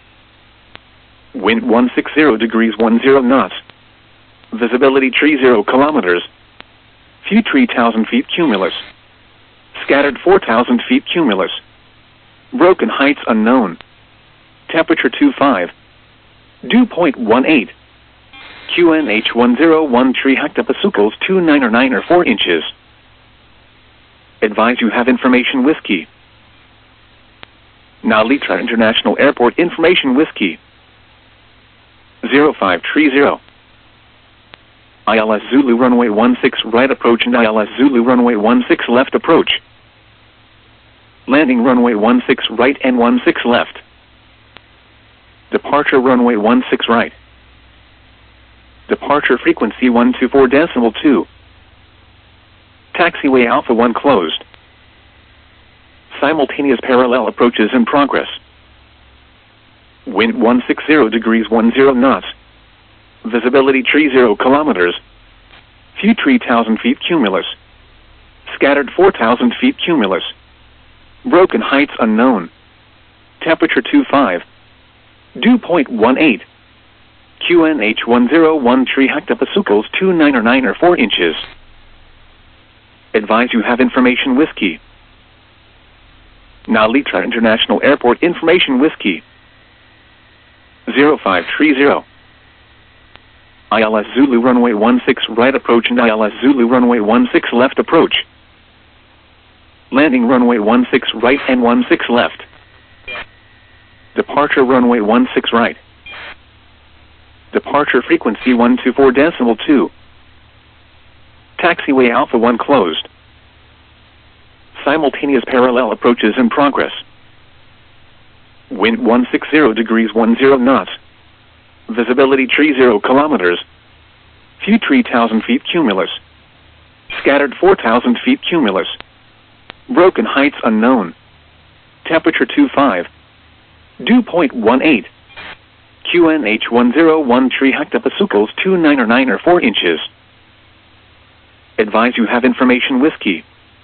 Wind one sixty degrees ten knots. Visibility tree zero kilometers. Few three thousand feet cumulus. Scattered four thousand feet cumulus. Broken heights unknown. Temperature twenty-five. Dew point one eight. Q N H one zero one three hectopascals two nine or nine or four inches. Advise you have information whiskey. Nalitra International Airport information whiskey. zero five three zero. I L S Zulu runway one six right approach and I L S Zulu runway one six left approach. Landing runway one six right and one six left. Departure runway one six right. Departure frequency one two four decimal two. Taxiway Alpha one closed. Simultaneous parallel approaches in progress. Wind one sixty degrees ten knots. Visibility tree zero kilometers. Few three thousand feet cumulus. Scattered four thousand feet cumulus. Broken heights unknown. Temperature twenty-five. Dew point one eight. Q N H one zero one three hectopascals two nine or nine or four inches. Advise you have information whiskey. Nalitra International Airport information whiskey. zero five three zero. I L S Zulu runway one six right approach and I L S Zulu runway one six left approach. Landing runway one six right and one six left. Departure runway one six right. Departure frequency one two four decimal two. Taxiway Alpha one closed. Simultaneous parallel approaches in progress. Wind one sixty degrees ten knots. Visibility tree zero kilometers. Few three thousand feet cumulus. Scattered four thousand feet cumulus. Broken heights unknown. Temperature twenty-five. Dew point one eight. Q N H one zero one three hectopascals two nine or nine or four inches. Advise you have information whiskey.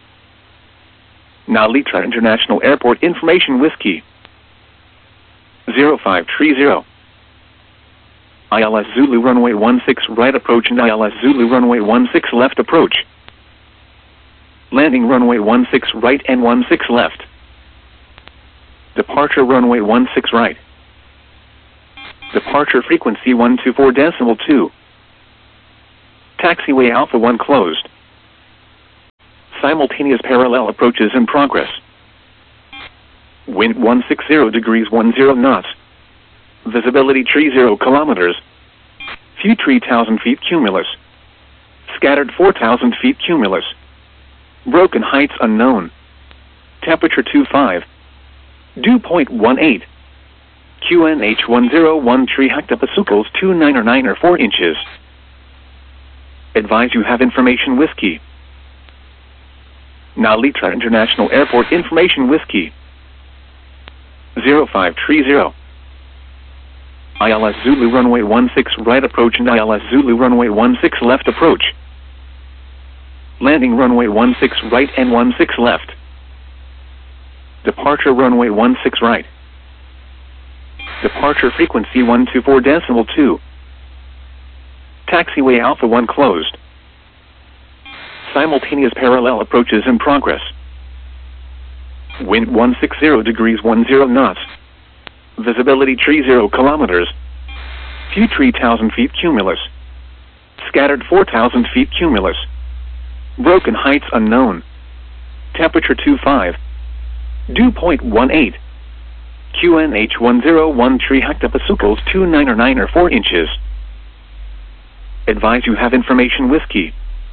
Nalitra International Airport information whiskey. zero five three zero. I L S Zulu runway one six right approach and I L S Zulu runway one six left approach. Landing runway one six right and one six left. Departure runway one six right. Departure frequency one two four decimal two. Taxiway Alpha one closed. Simultaneous parallel approaches in progress. Wind one sixty degrees ten knots. Visibility tree zero kilometers. View three thousand feet cumulus. Scattered four thousand feet cumulus. Broken heights unknown. Temperature twenty-five. Dew point one eight. Q N H one zero one three hectopascals two nine or nine or four inches. Advise you have information whiskey. Nalitra International Airport information whiskey. zero five three zero. I L S Zulu runway one six right approach and I L S Zulu runway one six left approach. Landing runway one six right and one six left. Departure runway one six right. Departure frequency one two four decimal two. Taxiway Alpha one closed. Simultaneous parallel approaches in progress. Wind one sixty degrees ten knots. Visibility tree zero kilometers. View three thousand feet cumulus. Scattered four thousand feet cumulus. Broken heights unknown. Temperature twenty-five. Dew point one eight. Q N H one zero one three hectopascals two nine or nine or four inches. Advise you have information whiskey.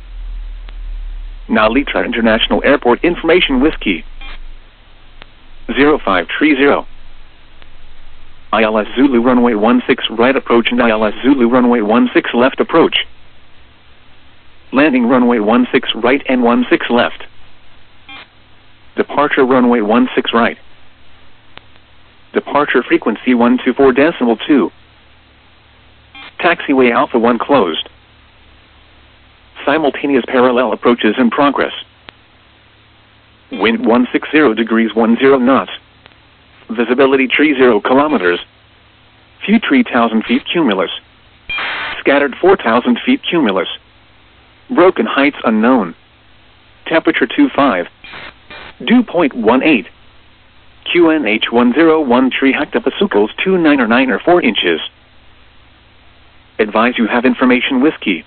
Nalitra International Airport information whiskey. zero five three zero. I L S Zulu runway one six right approach and I L S Zulu runway one six left approach. Landing runway one six right and one six left. Departure runway one six right. Departure frequency one two four decimal two. Taxiway Alpha one closed. Simultaneous parallel approaches in progress. Wind one sixty degrees ten knots. Visibility tree zero kilometers. View three thousand feet cumulus. Scattered four thousand feet cumulus. Broken heights unknown. Temperature twenty-five. Dew point one eight. Q N H one zero one three hectopascals two nine or nine or four inches. Advise you have information whiskey.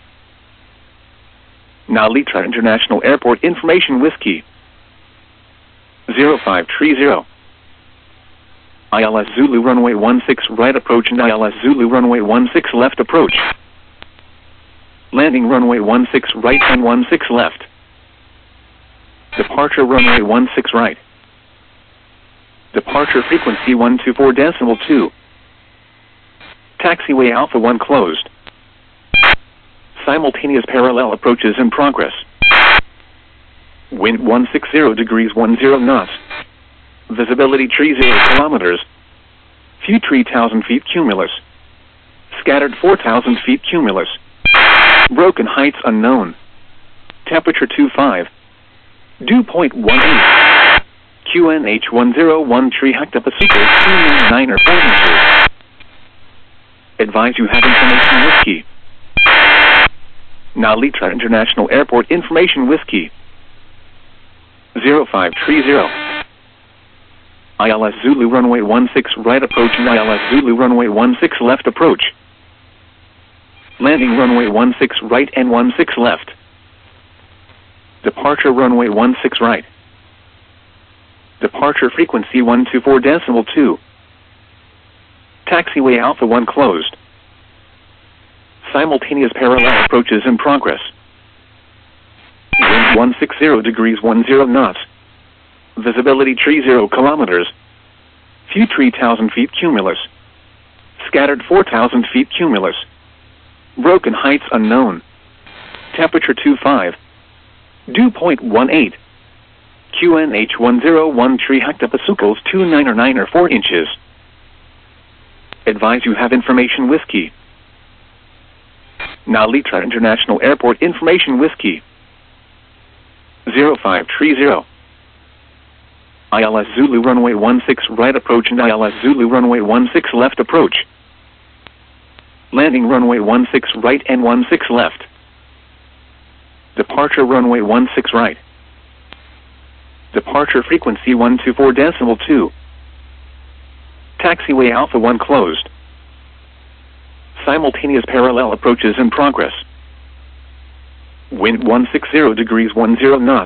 Nalitra International Airport information whiskey. zero five three zero. I L S Zulu runway one six right approach and I L S Zulu runway one six left approach. Landing runway one six right and one six left. Departure runway one six right. Departure frequency one two four decimal two. Taxiway Alpha one closed. Simultaneous parallel approaches in progress. Wind one sixty degrees ten knots. Visibility tree zero kilometers. View three thousand feet cumulus. Scattered four thousand feet cumulus. Broken heights unknown. Temperature twenty-five. Dew point one eight. Q N H one zero one three hectopascals two nine nine or four inches. Advise you have information whiskey. Nalitra International Airport information whiskey. zero five three zero. I L S Zulu runway one six right approach and I L S Zulu runway one six left approach. Landing runway one six right and one six left. Departure runway one six right. Departure frequency one two four decimal two. Taxiway Alpha one closed. Simultaneous parallel approaches in progress. Wind one sixty degrees ten knots. Visibility tree zero kilometers. View three thousand feet cumulus. Scattered four thousand feet cumulus. Broken heights unknown. Temperature twenty-five. Dew point one eight. Q N H one zero one three hectopascals two nine or nine or four inches. Advise you have information whiskey. Nalitra International Airport information whiskey. zero five three zero. I L S Zulu runway one six right approach and I L S Zulu runway one six left approach. Landing runway one six right and one six left. Departure runway one six right. Departure frequency one two four decimal two. Taxiway Alpha one closed. Simultaneous parallel approaches in progress. Wind one sixty degrees ten knots.